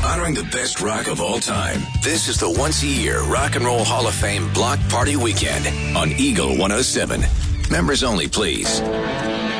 honoring the best rock of all time. This is the once-a-year Rock and Roll Hall of Fame Block Party Weekend on Eagle 107. Members only, please.